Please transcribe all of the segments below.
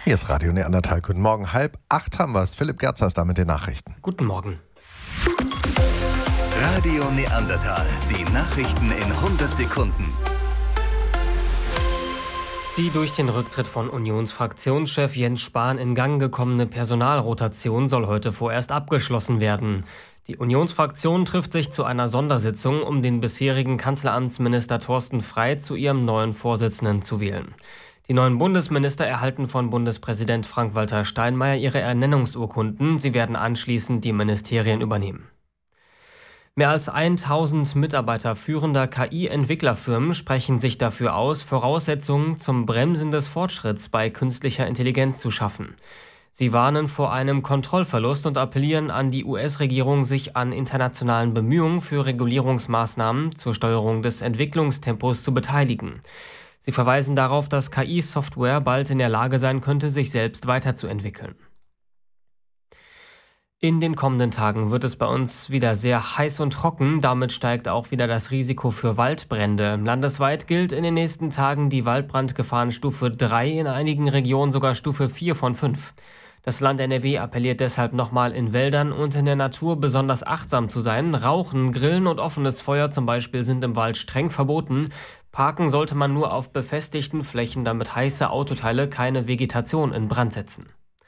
Hier ist Radio Neandertal. Guten Morgen. 7:30 haben wir es. Philipp Gerzer ist da mit den Nachrichten. Guten Morgen. Radio Neandertal. Die Nachrichten in 100 Sekunden. Die durch den Rücktritt von Unionsfraktionschef Jens Spahn in Gang gekommene Personalrotation soll heute vorerst abgeschlossen werden. Die Unionsfraktion trifft sich zu einer Sondersitzung, um den bisherigen Kanzleramtsminister Thorsten Frey zu ihrem neuen Vorsitzenden zu wählen. Die neuen Bundesminister erhalten von Bundespräsident Frank-Walter Steinmeier ihre Ernennungsurkunden. Sie werden anschließend die Ministerien übernehmen. Mehr als 1000 Mitarbeiter führender KI-Entwicklerfirmen sprechen sich dafür aus, Voraussetzungen zum Bremsen des Fortschritts bei künstlicher Intelligenz zu schaffen. Sie warnen vor einem Kontrollverlust und appellieren an die US-Regierung, sich an internationalen Bemühungen für Regulierungsmaßnahmen zur Steuerung des Entwicklungstempos zu beteiligen. Sie verweisen darauf, dass KI-Software bald in der Lage sein könnte, sich selbst weiterzuentwickeln. In den kommenden Tagen wird es bei uns wieder sehr heiß und trocken. Damit steigt auch wieder das Risiko für Waldbrände. Landesweit gilt in den nächsten Tagen die Waldbrandgefahrenstufe 3, in einigen Regionen sogar Stufe 4 von 5. Das Land NRW appelliert deshalb nochmal, in Wäldern und in der Natur besonders achtsam zu sein. Rauchen, Grillen und offenes Feuer zum Beispiel sind im Wald streng verboten. Parken sollte man nur auf befestigten Flächen, damit heiße Autoteile keine Vegetation in Brand setzen.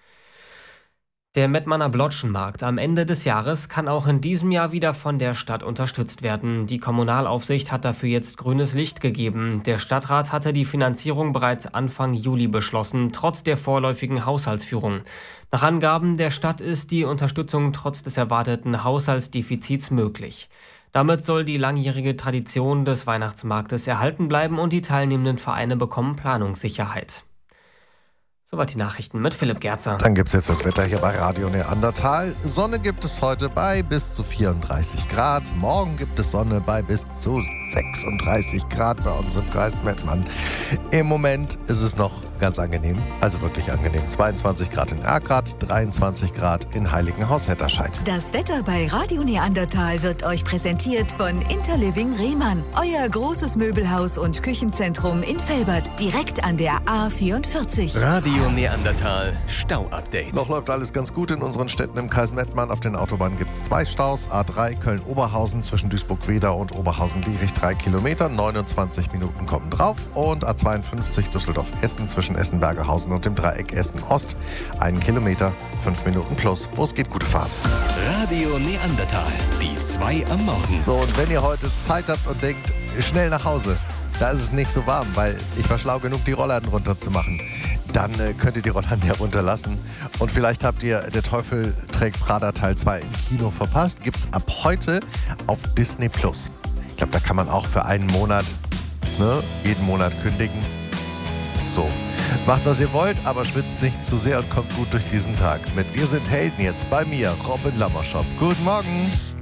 Der Mettmanner Blotschenmarkt am Ende des Jahres kann auch in diesem Jahr wieder von der Stadt unterstützt werden. Die Kommunalaufsicht hat dafür jetzt grünes Licht gegeben. Der Stadtrat hatte die Finanzierung bereits Anfang Juli beschlossen, trotz der vorläufigen Haushaltsführung. Nach Angaben der Stadt ist die Unterstützung trotz des erwarteten Haushaltsdefizits möglich. Damit soll die langjährige Tradition des Weihnachtsmarktes erhalten bleiben und die teilnehmenden Vereine bekommen Planungssicherheit. Soweit die Nachrichten mit Philipp Gerzer. Dann gibt es jetzt das Wetter hier bei Radio Neandertal. Sonne gibt es heute bei bis zu 34 Grad. Morgen gibt es Sonne bei bis zu 36 Grad bei uns im Kreis Mettmann. Im Moment ist es noch ganz angenehm, also wirklich angenehm. 22 Grad in Erkrath, 23 Grad in Heiligenhaus-Hetterscheid. Das Wetter bei Radio Neandertal wird euch präsentiert von Interliving Rehmann. Euer großes Möbelhaus und Küchenzentrum in Velbert, direkt an der A44. Radio Neandertal Stau-Update. Noch läuft alles ganz gut in unseren Städten im Kreis Mettmann. Auf den Autobahnen gibt es 2 Staus. A3 Köln-Oberhausen zwischen Duisburg-Wedau und Oberhausen-Lierich 3 Kilometer. 29 Minuten kommen drauf. Und A52 Düsseldorf-Essen zwischen Essen-Bergerhausen und dem Dreieck Essen-Ost. 1 Kilometer, 5 Minuten plus. Wo es geht, gute Fahrt. Radio Neandertal, die 2 am Morgen. So, und wenn ihr heute Zeit habt und denkt, schnell nach Hause, da ist es nicht so warm, weil ich war schlau genug, die Rollladen runterzumachen. Dann könnt ihr die Rollladen ja runterlassen. Und vielleicht habt ihr Der Teufel trägt Prada Teil 2 im Kino verpasst. Gibt's ab heute auf Disney+. Ich glaube, da kann man auch für einen Monat, jeden Monat kündigen. So, macht was ihr wollt, aber schwitzt nicht zu sehr und kommt gut durch diesen Tag. Mit Wir sind Helden jetzt bei mir, Robin Lammerschop. Guten Morgen.